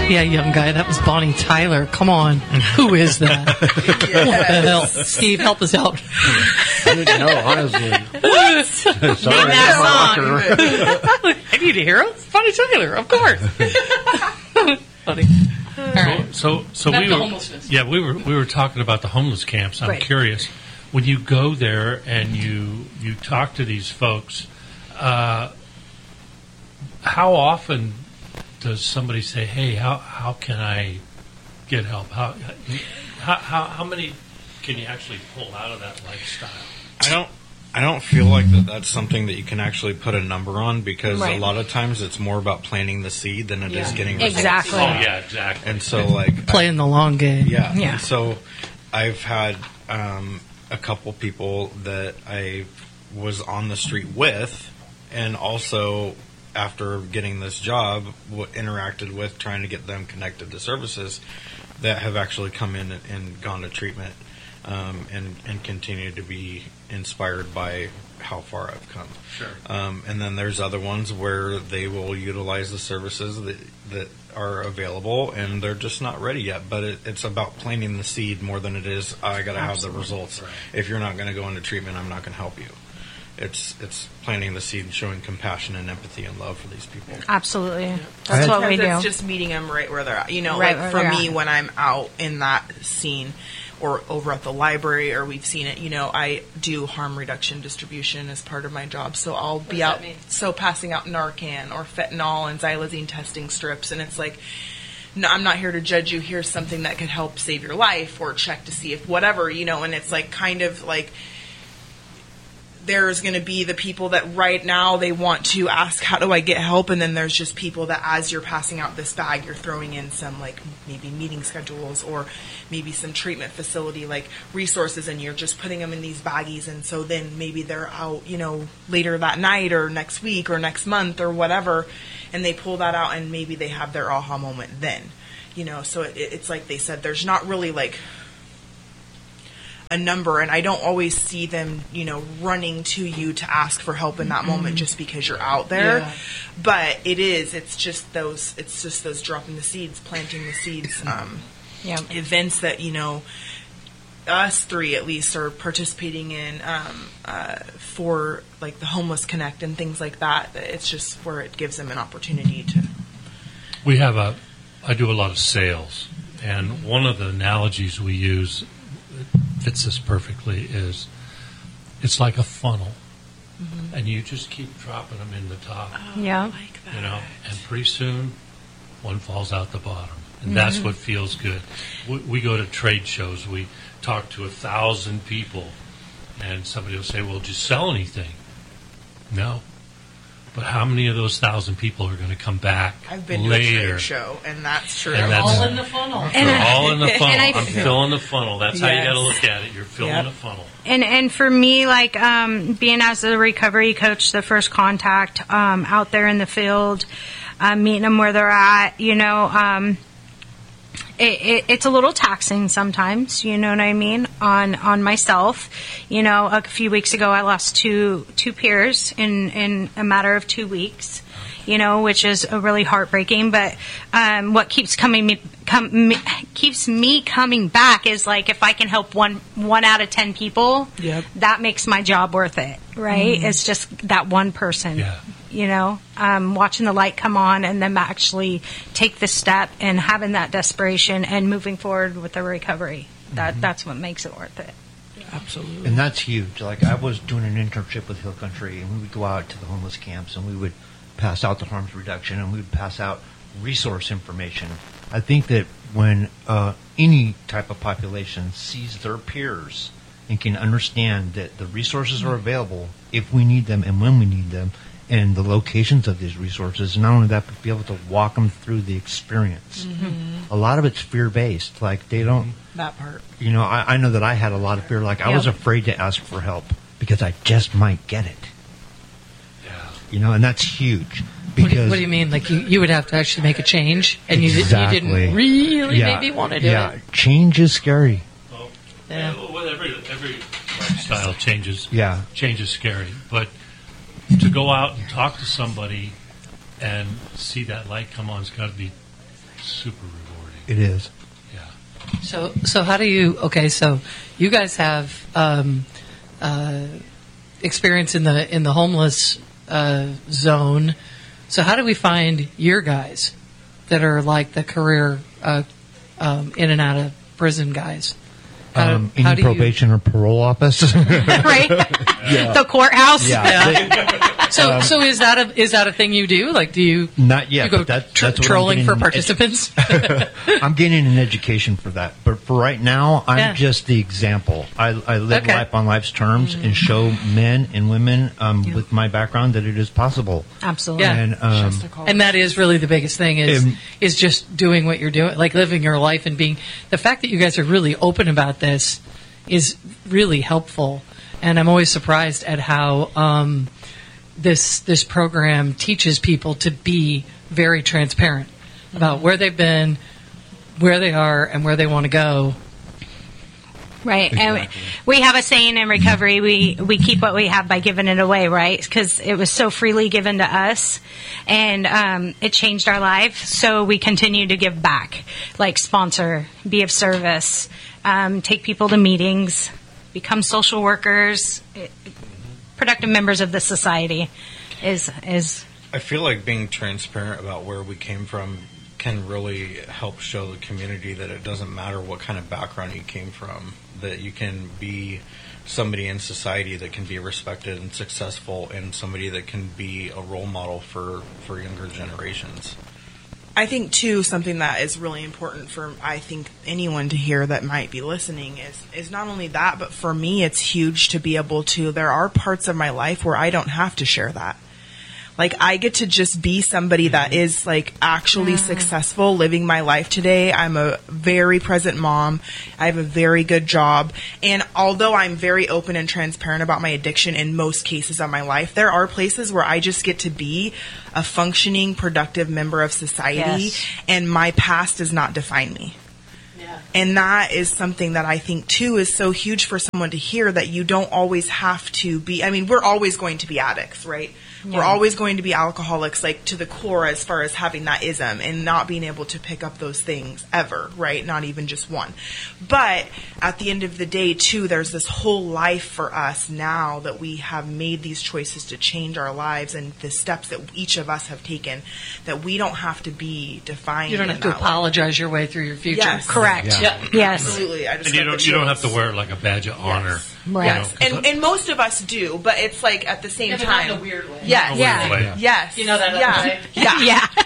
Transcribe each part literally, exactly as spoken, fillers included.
Yeah, young guy, that was Bonnie Tyler. Come on. Who is that? Yes. What the hell? Steve, help us out. I didn't know, honestly. What? Sorry, Name that I'm song. I need to hear it. It's Bonnie Tyler, of course. Funny. All right. So, so Back we to were, homelessness. yeah, we were we were talking about the homeless camps. I'm Right. curious, when you go there and you you talk to these folks, uh, how often does somebody say, "Hey, how how can I get help?" How how how, how many can you actually pull out of that lifestyle? I don't. I don't feel like that that's something that you can actually put a number on, because Right. a lot of times it's more about planting the seed than it is Yeah. getting results. Exactly. Oh yeah, exactly. And so, like, Playing the long game. yeah. Yeah. And so, I've had um, a couple people that I was on the street with, and also after getting this job, w- interacted with, trying to get them connected to services that have actually come in and, and gone to treatment. Um, and, and continue to be inspired by how far I've come. Sure. Um, and then there's other ones where they will utilize the services that, that are available, and they're just not ready yet. But it, it's about planting the seed more than it is, I got to have the results. Right. If you're not going to go into treatment, I'm not going to help you. It's it's planting the seed and showing compassion and empathy and love for these people. Absolutely. I That's had- what we Because do. it's just meeting them right where they're at. You know, Right like where for they're me, at. when I'm out in that scene or over at the library, or we've seen it, you know, I do harm reduction distribution as part of my job. So I'll be does out, that mean? so passing out Narcan or fentanyl and xylazine testing strips. And it's like, no, I'm not here to judge you. Here's something that could help save your life, or check to see if whatever, you know, and it's like kind of like, there's going to be the people that right now they want to ask, how do I get help? And then there's just people that as you're passing out this bag, you're throwing in some like maybe meeting schedules or maybe some treatment facility like resources, and you're just putting them in these baggies. And so then maybe they're out, you know, later that night or next week or next month or whatever, and they pull that out and maybe they have their aha moment then, you know. So it, it's like they said, there's not really like a number, and I don't always see them, you know, running to you to ask for help in that mm-hmm. moment just because you're out there. Yeah. But it is, it's just those, it's just those dropping the seeds, planting the seeds, um, Yeah. events that, you know, us three at least are participating in um, uh, for like the Homeless Connect and things like that. It's just where it gives them an opportunity to. We have a, I do a lot of sales, and one of the analogies we use that fits this perfectly is it's like a funnel, mm-hmm. and you just keep dropping them in the top, Yeah. Like that. you know, and pretty soon one falls out the bottom, and Mm-hmm. that's what feels good. We, we go to trade shows, we talk to a thousand people, and somebody will say, well, did you sell anything? No. But how many of those thousand people are going to come back I've been later? to a trade show, and that's true. And that's- All in the funnel. And They're I- all in the funnel. and I- I'm filling the funnel. That's how you Yes. got to look at it. You're filling Yep. the funnel. And and for me, like um, being as a recovery coach, the first contact um, out there in the field, um, meeting them where they're at, you know, um, it, it, it's a little taxing sometimes. You know what I mean? On on myself, you know, a few weeks ago, I lost two two peers in in a matter of two weeks. You know, which is a really heartbreaking. But um, what keeps coming me, come, me, keeps me coming back is like if I can help one one out of ten people, Yep. that makes my job worth it, right? It's just that one person. Yeah. You know, um, watching the light come on and them actually take the step and having that desperation and moving forward with the recovery. That Mm-hmm. that's what makes it worth it. Absolutely. And that's huge. Like, I was doing an internship with Hill Country, and we would go out to the homeless camps, and we would pass out the harms reduction, and we would pass out resource information. I think that when uh, any type of population sees their peers and can understand that the resources are available if we need them and when we need them, and the locations of these resources, and not only that, but be able to walk them through the experience. Mm-hmm. A lot of it's fear-based. Like, they don't... That part. You know, I, I know that I had a lot of fear. Like, I was Yep. afraid to ask for help because I just might get it. Yeah. You know, and that's huge. What do, Because you, what do you mean? Like you, you would have to actually make a change, and you, did, you Exactly. didn't really yeah, maybe want to do yeah, it. change is scary. Well, Yeah. yeah, well, every every lifestyle changes. Yeah. Change is scary, but to go out and talk to somebody and see that light come on has got to be super rewarding. It is. Yeah. So, so how do you? Okay, so you guys have um, uh, experience in the in the homeless uh, zone. So, how do we find your guys that are like the career uh, um, in and out of prison guys? How, Um, how any do you- probation or parole office? Right? The courthouse. Yeah. Yeah. So, so is that a is that a thing you do? Like, do you Not yet. you go but that, tr- that's what I'm trolling getting for an participants? edu- I'm getting an education for that. But for right now, I'm Yeah. just the example. I, I live Okay. life on life's terms and show men and women um, with my background that it is possible. Absolutely. Yeah. And um, And that is really the biggest thing is Um, is just doing what you're doing, like living your life and being. The fact that you guys are really open about this is really helpful, and I'm always surprised at how um, this this program teaches people to be very transparent about where they've been, where they are, and where they want to go. Right. And Exactly. we have a saying in recovery, we, we keep what we have by giving it away, right? Because it was so freely given to us and um, it changed our life. So we continue to give back, like sponsor, be of service, um, take people to meetings, become social workers, eh, productive members of the society is, is I feel like being transparent about where we came from can really help show the community that it doesn't matter what kind of background you came from, that you can be somebody in society that can be respected and successful, and somebody that can be a role model for, for younger generations. I think too something that is really important for I think anyone to hear that might be listening is is not only that, but for me it's huge to be able to there are parts of my life where I don't have to share that. Like I get to just be somebody that is like actually successful living my life today. I'm a very present mom. I have a very good job. And although I'm very open and transparent about my addiction in most cases of my life, there are places where I just get to be a functioning, productive member of society Yes. and my past does not define me. And that is something that I think, too, is so huge for someone to hear that you don't always have to be. I mean, we're always going to be addicts, right? We're always going to be alcoholics, like to the core as far as having that ism and not being able to pick up those things ever, right? Not even just one. But at the end of the day, too, there's this whole life for us now that we have made these choices to change our lives and the steps that each of us have taken that we don't have to be defined. You don't in have to that way. apologize your way through your future. Yes. correct. Yeah. Yeah. Yes. Absolutely. I just And you got don't the you don't have to chills. wear it like a badge of honor. Right. Yes, and and most of us do, but it's like at the same Yeah, but time. not in a weird way. Yes, In a Yeah. weird way. yes, You know that other Yeah, way? yeah,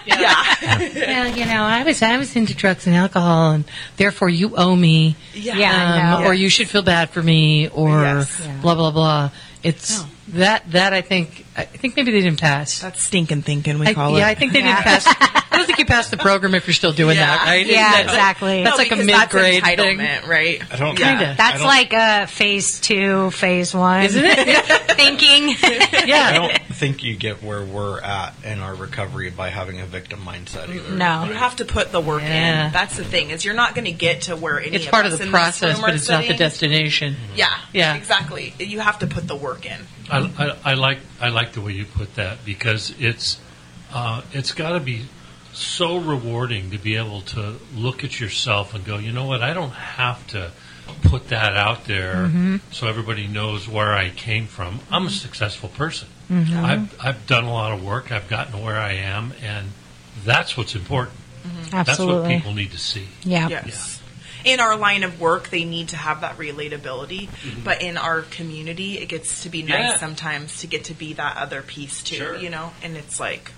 Yeah. yeah. Well, you know, I was I was into drugs and alcohol, and therefore you owe me, Yeah. Yeah, I um, know. or you should feel bad for me, or Yes. Yeah. blah blah blah. It's Oh. that that I think I think maybe they didn't pass. That's stinking thinking. We I, call yeah, it. I think they Yeah. didn't pass. I don't think you passed the program if you're still doing Yeah. that, right? Yeah, Isn't that- exactly. That's No, like a because mid-grade that's thing. entitlement, right? I don't Yeah. Kinda. That's I don't- like a phase two, phase one. Isn't it? Thinking. I Yeah. don't think you get where we're at in our recovery by having a victim mindset either. No. You have to put the work Yeah. in. That's the thing is you're not going to get to where any It's of part us of the in this process, room but are it's not the sitting. destination. Yeah, Yeah. exactly. You have to put the work in. I, I, I like I like the way you put that because it's uh, it's got to be so rewarding to be able to look at yourself and go, you know what, I don't have to put that out there so everybody knows where I came from. I'm a successful person. I've I've done a lot of work. I've gotten to where I am, and that's what's important. That's what Absolutely. people need to see. Yeah. Yes. In our line of work, they need to have that relatability. But in our community, it gets to be nice Yeah. sometimes to get to be that other piece too, Sure. you know? And it's like,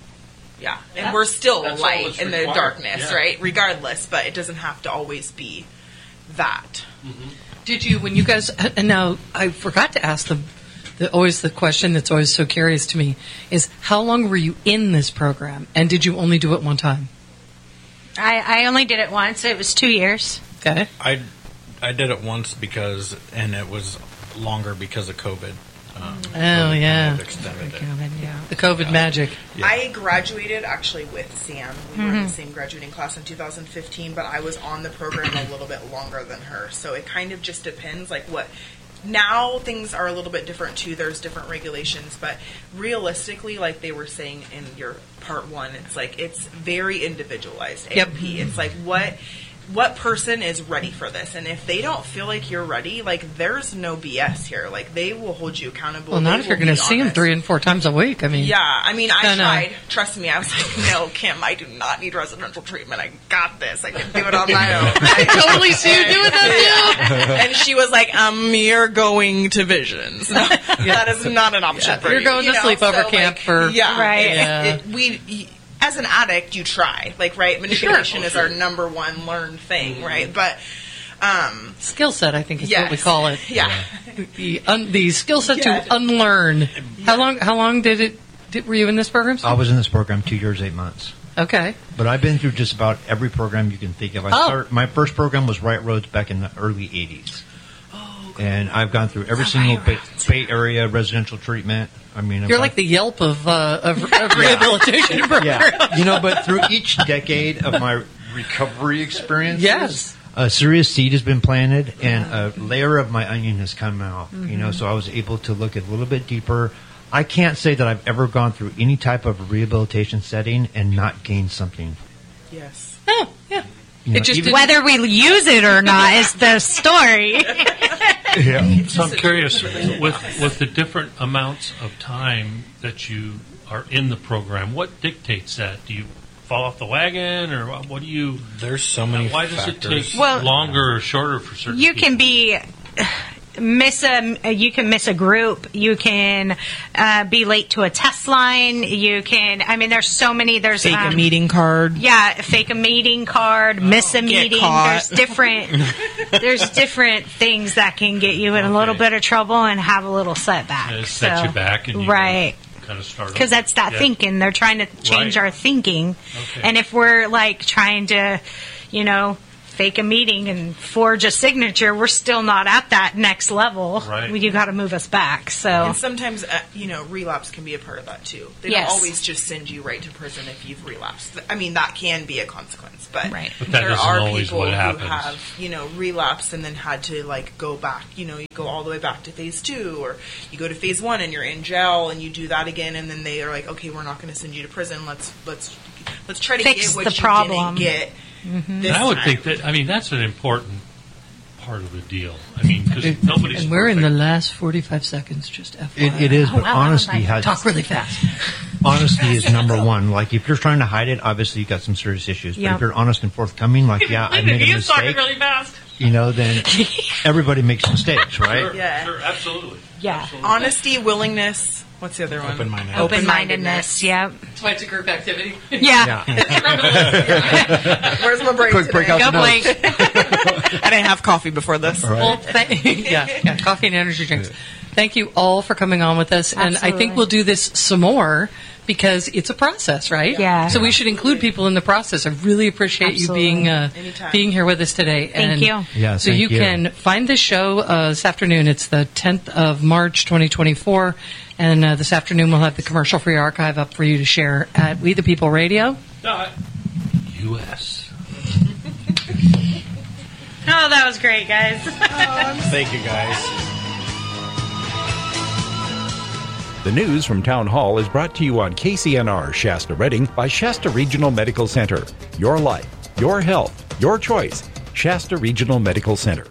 yeah. And That's- we're still that's all light that's in the required. darkness, Yeah. right? Regardless, but it doesn't have to always be that. Did you, when you guys, and now I forgot to ask the, the always the question that's always so curious to me is how long were you in this program, and did you only do it one time? I, I only did it once. It was two years. Okay. I, I did it once because, and it was longer because of COVID. Um, Oh, COVID yeah. kind of extended it. Yeah. The COVID magic. Yeah. I graduated actually with Sam. We were in the same graduating class in two thousand fifteen, but I was on the program a little bit longer than her. So it kind of just depends, like what now things are a little bit different too. There's different regulations, but realistically, like they were saying in your part one, it's like it's very individualized. A M P. It's like what what person is ready for this, and if they don't feel like you're ready, like there's no B S here. Like they will hold you accountable. Well, not They if you're will going to be see them honest. three and four times a week. I mean, Yeah, I mean, I No, no. tried. Trust me, I was like, no, Kim, I do not need residential treatment. I got this. I can do it on my own. I totally see you doing that Yeah. And she was like, um, you're going to Visions. No, that is not an option Yeah, for you're you. going you to know? sleepover So, camp like, for- yeah, Right. it- Yeah. it- we, y- as an addict, you try. Like, right, manipulation is our number one learned thing, right? But, um, skill set, I think is yes. what we call it. Yeah. The un- the skill set Yeah. to unlearn. How long? How long did it? Did, were you in this program? Steve? I was in this program two years, eight months. Okay. But I've been through just about every program you can think of. I Oh. start, my first program was Right Roads back in the early eighties. Oh, And I've gone through every Oh, single Right Bay, Roads. Bay Area residential treatment. I mean, I've You're gone- like the Yelp of uh, of, of rehabilitation program. yeah. You know, but through each decade of my recovery experience, Yes. a serious seed has been planted and a layer of my onion has come out. You Mm-hmm. know, so I was able to look a little bit deeper. I can't say that I've ever gone through any type of rehabilitation setting and not gained something. yes. Oh, yeah. You know, It just even- didn't- Whether we use it or not is the story. yeah. So I'm curious, with with the different amounts of time that you are in the program, what dictates that? Do you fall off the wagon, or what what do you? There's so many Why does it factors. take Well, longer or shorter for certain? You people? can be miss a you can miss a group. You can uh, be late to a test line. You can. I mean, there's so many. There's Fake um, a meeting card. Yeah, fake a meeting card, miss a Get meeting. caught. There's different there's different things that can get you in a little Okay. bit of trouble and have a little setback. And it sets So, you back, and you right. kind of start Because that's that Yeah. thinking. They're trying to change Right. our thinking. Okay. And if we're like trying to, you know, fake a meeting and forge a signature, we're still not at that next level. Right. You got to move us back. So And sometimes, uh, you know, relapse can be a part of that too. They Yes. don't always just send you right to prison if you've relapsed. I mean, that can be a consequence, but, Right. But that there isn't are always people what who happens. have, you know, relapsed and then had to like go back. You know, you go all the way back to phase two, or you go to phase one and you're in jail, and you do that again, and then they are like, okay, we're not going to send you to prison. Let's let's let's try to Fix get what the you problem. didn't get. And This I would time. think that. I mean, that's an important part of the deal. I mean, because nobody's And we're in the perfect. last forty-five seconds, just F Y I. It, it is, but wow, honesty wow. has Talk really fast. honesty is number one. Like if you're trying to hide it, obviously you got some serious issues. But Yeah. if you're honest and forthcoming, like yeah, I made a mistake, fast. you know, then everybody makes mistakes, right? Sure, Yeah. sure, absolutely. yeah, Absolutely. Honesty, willingness. What's the other one? Open-minded. open-mindedness. Yeah, That's why it's a group activity. yeah. Where's my break Quick today? break out Go the notes. Blake. I didn't have coffee before this. Well, th- yeah, yeah, coffee and energy drinks. Thank you all for coming on with us, and I Absolutely. think we'll do this some more because it's a process, right? Yeah. So we should include people in the process. I really appreciate Absolutely. you being uh, Anytime. being here with us today. Thank and you. Yeah, So thank you, you. can find this show uh, this afternoon. It's the tenth of March, twenty twenty-four, and uh, this afternoon we'll have the commercial-free archive up for you to share at We the People Radio. Uh, U S Oh, that was great, guys. Thank you, guys. The news from Town Hall is brought to you on K C N R Shasta Redding by Shasta Regional Medical Center. Your life, your health, your choice. Shasta Regional Medical Center.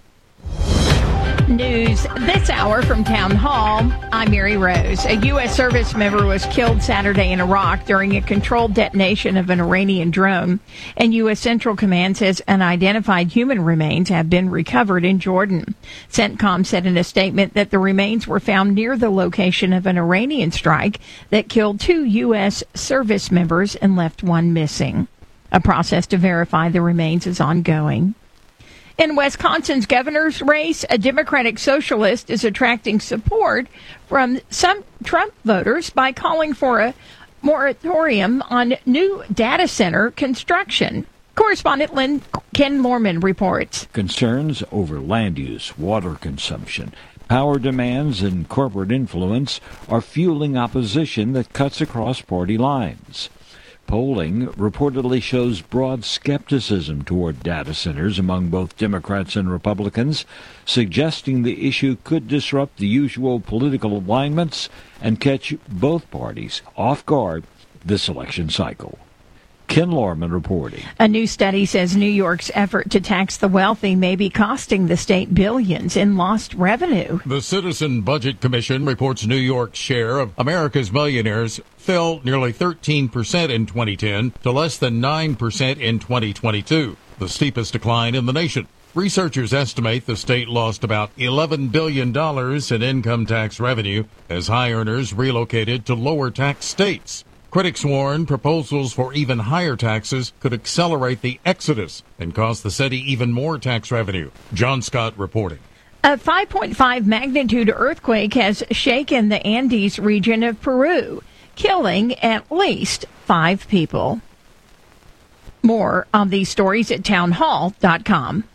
News this hour from Town Hall. I'm Mary Rose. A U S service member was killed Saturday in Iraq during a controlled detonation of an Iranian drone. And U S Central Command says unidentified human remains have been recovered in Jordan. CENTCOM said in a statement that the remains were found near the location of an Iranian strike that killed two U S service members and left one missing. A process to verify the remains is ongoing. In Wisconsin's governor's race, a Democratic socialist is attracting support from some Trump voters by calling for a moratorium on new data center construction. Correspondent Lynn Ken Lorman reports. Concerns over land use, water consumption, power demands, and corporate influence are fueling opposition that cuts across party lines. Polling reportedly shows broad skepticism toward data centers among both Democrats and Republicans, suggesting the issue could disrupt the usual political alignments and catch both parties off guard this election cycle. Ken Lorman reporting. A new study says New York's effort to tax the wealthy may be costing the state billions in lost revenue. The Citizen Budget Commission reports New York's share of America's millionaires fell nearly thirteen percent in twenty ten to less than nine percent in twenty twenty-two, the steepest decline in the nation. Researchers estimate the state lost about eleven billion dollars in income tax revenue as high earners relocated to lower tax states. Critics warn proposals for even higher taxes could accelerate the exodus and cost the city even more tax revenue. John Scott reporting. A five point five magnitude earthquake has shaken the Andes region of Peru, killing at least five people. More on these stories at townhall dot com.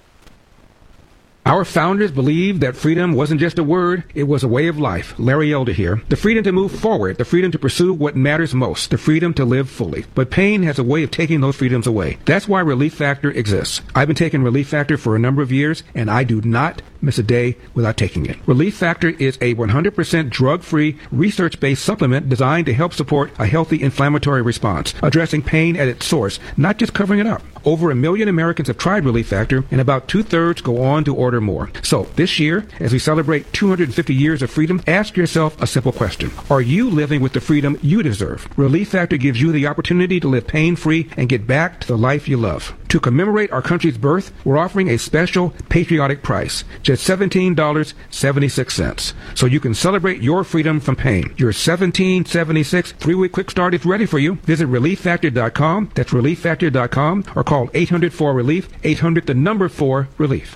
Our founders believed that freedom wasn't just a word, it was a way of life. Larry Elder here. The freedom to move forward, the freedom to pursue what matters most, the freedom to live fully. But pain has a way of taking those freedoms away. That's why Relief Factor exists. I've been taking Relief Factor for a number of years, and I do not miss a day without taking it. Relief Factor is a one hundred percent drug-free, research-based supplement designed to help support a healthy inflammatory response, addressing pain at its source, not just covering it up. Over a million Americans have tried Relief Factor, and about two-thirds go on to order more. So, this year, as we celebrate two hundred fifty years of freedom, ask yourself a simple question. Are you living with the freedom you deserve? Relief Factor gives you the opportunity to live pain-free and get back to the life you love. To commemorate our country's birth, we're offering a special patriotic price, just seventeen dollars and seventy-six cents. So you can celebrate your freedom from pain. Your seventeen dollars and seventy-six cents three-week quick start is ready for you. Visit relief factor dot com, that's relief factor dot com, or call eight hundred four relief, eight hundred the number four relief.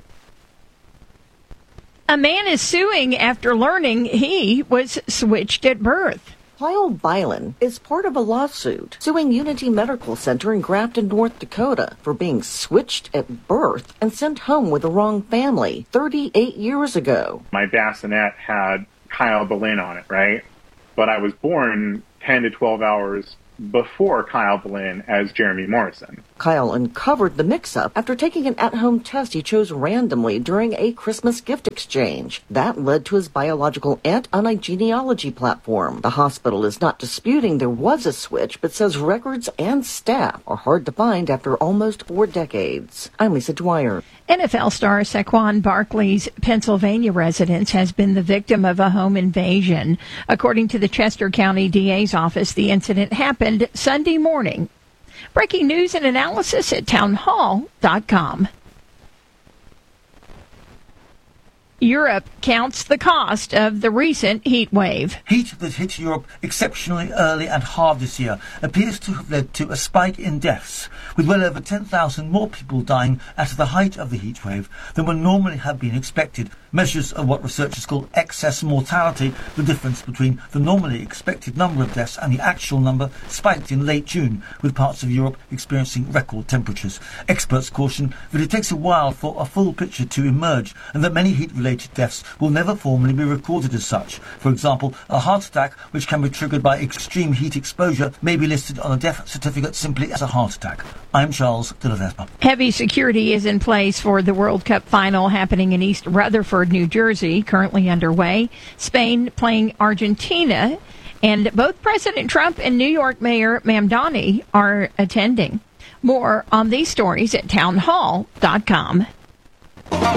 A man is suing after learning he was switched at birth. Kyle Bylan is part of a lawsuit suing Unity Medical Center in Grafton, North Dakota for being switched at birth and sent home with the wrong family thirty-eight years ago. My bassinet had Kyle Bylan on it, right? But I was born ten to twelve hours before Kyle Bylan as Jeremy Morrison. Kyle uncovered the mix-up after taking an at-home test he chose randomly during a Christmas gift exchange. That led to his biological aunt on a genealogy platform. The hospital is not disputing there was a switch, but says records and staff are hard to find after almost four decades. I'm Lisa Dwyer. N F L star Saquon Barkley's Pennsylvania residence has been the victim of a home invasion. According to the Chester County D A's office, the incident happened Sunday morning. Breaking news and analysis at townhall dot com. Europe counts the cost of the recent heat wave. Heat that hit Europe exceptionally early and hard this year appears to have led to a spike in deaths, with well over ten thousand more people dying at the height of the heat wave than would normally have been expected. Measures of what researchers call excess mortality, the difference between the normally expected number of deaths and the actual number, spiked in late June, with parts of Europe experiencing record temperatures. Experts caution that it takes a while for a full picture to emerge and that many heat-related deaths will never formally be recorded as such. For example, a heart attack, which can be triggered by extreme heat exposure, may be listed on a death certificate simply as a heart attack. I'm Charles de la Vespa. Heavy security is in place for the World Cup final happening in East Rutherford, New Jersey, currently underway. Spain playing Argentina, and both President Trump and New York Mayor Mamdani are attending. More on these stories at townhall dot com.